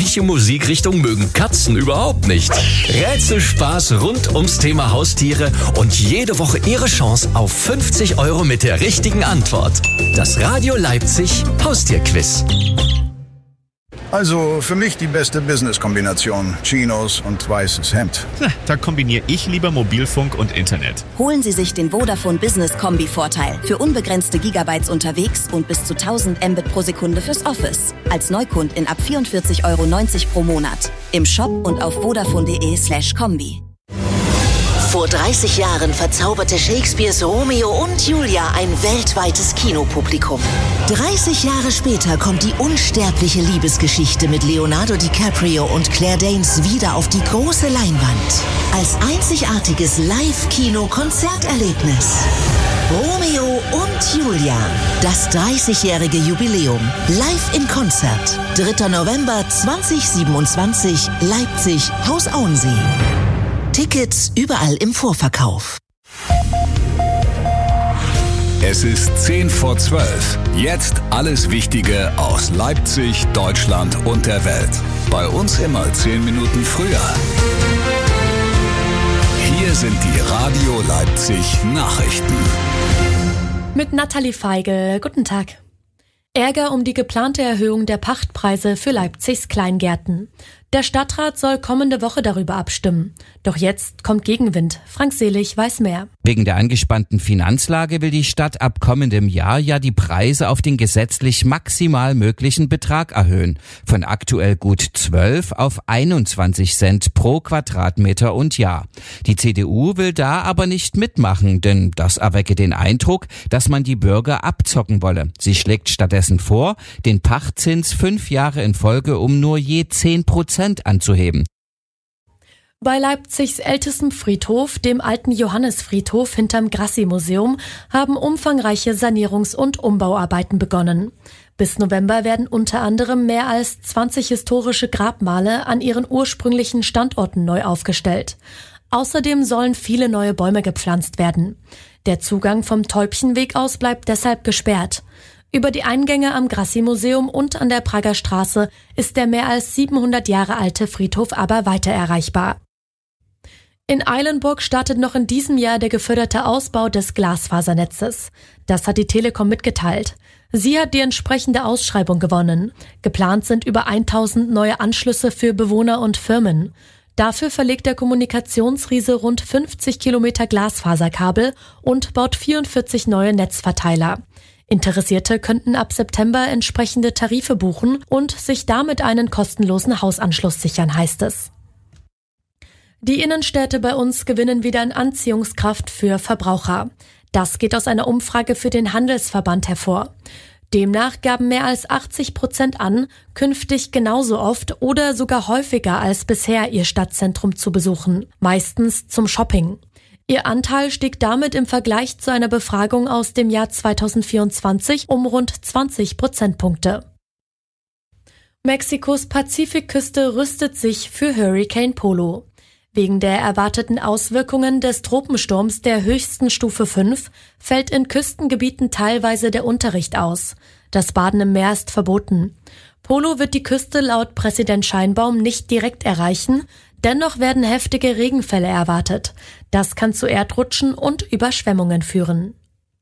Welche Musikrichtung mögen Katzen überhaupt nicht? Rätselspaß rund ums Thema Haustiere und jede Woche Ihre Chance auf 50 € mit der richtigen Antwort. Das Radio Leipzig Haustierquiz. Also für mich die beste Business-Kombination. Chinos und weißes Hemd. Da kombiniere ich lieber Mobilfunk und Internet. Holen Sie sich den Vodafone Business Kombi-Vorteil. Für unbegrenzte Gigabytes unterwegs und bis zu 1000 Mbit pro Sekunde fürs Office. Als Neukundin ab 44,90 € pro Monat. Im Shop und auf vodafone.de/kombi. Vor 30 Jahren verzauberte Shakespeares Romeo und Julia ein weltweites Kinopublikum. 30 Jahre später kommt die unsterbliche Liebesgeschichte mit Leonardo DiCaprio und Claire Danes wieder auf die große Leinwand. Als einzigartiges Live-Kino-Konzerterlebnis. Romeo und Julia. Das 30-jährige Jubiläum. Live in Konzert. 3. November 2027. Leipzig, Haus Auensee. Tickets überall im Vorverkauf. Es ist 10 vor 12. Jetzt alles Wichtige aus Leipzig, Deutschland und der Welt. Bei uns immer 10 Minuten früher. Hier sind die Radio Leipzig Nachrichten. Mit Nathalie Feigl. Guten Tag. Ärger um die geplante Erhöhung der Pachtpreise für Leipzigs Kleingärten. Der Stadtrat soll kommende Woche darüber abstimmen. Doch jetzt kommt Gegenwind. Frank Selig weiß mehr. Wegen der angespannten Finanzlage will die Stadt ab kommendem Jahr ja die Preise auf den gesetzlich maximal möglichen Betrag erhöhen. Von aktuell gut 12 auf 21 Cent pro Quadratmeter und Jahr. Die CDU will da aber nicht mitmachen, denn das erwecke den Eindruck, dass man die Bürger abzocken wolle. Sie schlägt stattdessen vor, den Pachtzins 5 Jahre in Folge um nur je 10% anzuheben. Bei Leipzigs ältestem Friedhof, dem alten Johannesfriedhof hinterm Grassi-Museum, haben umfangreiche Sanierungs- und Umbauarbeiten begonnen. Bis November werden unter anderem mehr als 20 historische Grabmale an ihren ursprünglichen Standorten neu aufgestellt. Außerdem sollen viele neue Bäume gepflanzt werden. Der Zugang vom Täubchenweg aus bleibt deshalb gesperrt. Über die Eingänge am Grassi-Museum und an der Prager Straße ist der mehr als 700 Jahre alte Friedhof aber weiter erreichbar. In Eilenburg startet noch in diesem Jahr der geförderte Ausbau des Glasfasernetzes. Das hat die Telekom mitgeteilt. Sie hat die entsprechende Ausschreibung gewonnen. Geplant sind über 1000 neue Anschlüsse für Bewohner und Firmen. Dafür verlegt der Kommunikationsriese rund 50 Kilometer Glasfaserkabel und baut 44 neue Netzverteiler. Interessierte könnten ab September entsprechende Tarife buchen und sich damit einen kostenlosen Hausanschluss sichern, heißt es. Die Innenstädte bei uns gewinnen wieder an Anziehungskraft für Verbraucher. Das geht aus einer Umfrage für den Handelsverband hervor. Demnach gaben mehr als 80% an, künftig genauso oft oder sogar häufiger als bisher ihr Stadtzentrum zu besuchen, meistens zum Shopping. Ihr Anteil stieg damit im Vergleich zu einer Befragung aus dem Jahr 2024 um rund 20 Prozentpunkte. Mexikos Pazifikküste rüstet sich für Hurricane Polo. Wegen der erwarteten Auswirkungen des Tropensturms der höchsten Stufe 5 fällt in Küstengebieten teilweise der Unterricht aus. Das Baden im Meer ist verboten. Polo wird die Küste laut Präsident Scheinbaum nicht direkt erreichen, dennoch werden heftige Regenfälle erwartet. Das kann zu Erdrutschen und Überschwemmungen führen.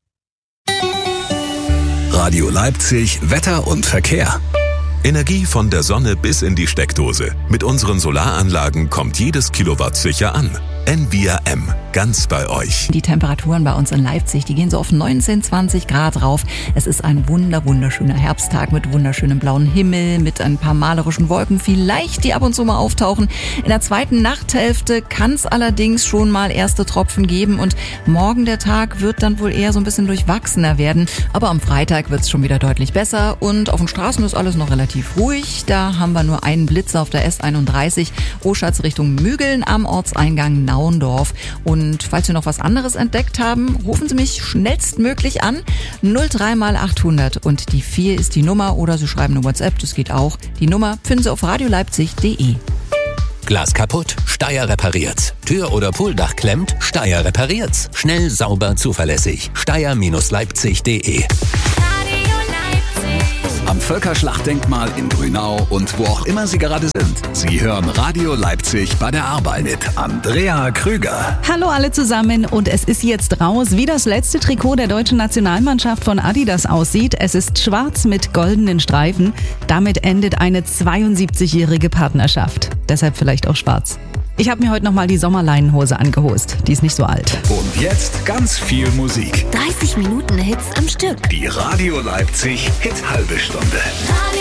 Radio Leipzig, Wetter und Verkehr. Energie von der Sonne bis in die Steckdose. Mit unseren Solaranlagen kommt jedes Kilowatt sicher an. Envia M, ganz bei euch. Die Temperaturen bei uns in Leipzig, die gehen so auf 19, 20 Grad rauf. Es ist ein wunderschöner Herbsttag mit wunderschönem blauen Himmel, mit ein paar malerischen Wolken vielleicht, die ab und zu mal auftauchen. In der zweiten Nachthälfte kann es allerdings schon mal erste Tropfen geben und morgen der Tag wird dann wohl eher so ein bisschen durchwachsener werden. Aber am Freitag wird es schon wieder deutlich besser und auf den Straßen ist alles noch relativ ruhig. Da haben wir nur einen Blitz auf der S31, Oschatz Richtung Mügeln am Ortseingang Nauendorf. Und falls Sie noch was anderes entdeckt haben, rufen Sie mich schnellstmöglich an. 03 mal 800 und die 4 ist die Nummer oder Sie schreiben eine WhatsApp, das geht auch. Die Nummer finden Sie auf radioleipzig.de. Glas kaputt? Steyr repariert's. Tür oder Pooldach klemmt? Steyr repariert's. Schnell, sauber, zuverlässig. Steyr-leipzig.de. Am Völkerschlachtdenkmal in Grünau und wo auch immer Sie gerade sind. Sie hören Radio Leipzig bei der Arbeit mit Andrea Krüger. Hallo alle zusammen und es ist jetzt raus, wie das letzte Trikot der deutschen Nationalmannschaft von Adidas aussieht. Es ist schwarz mit goldenen Streifen. Damit endet eine 72-jährige Partnerschaft. Deshalb vielleicht auch schwarz. Ich habe mir heute nochmal die Sommerleinenhose angehost. Die ist nicht so alt. Und jetzt ganz viel Musik. 30 Minuten Hits am Stück. Die Radio Leipzig Hit halbe Stunde.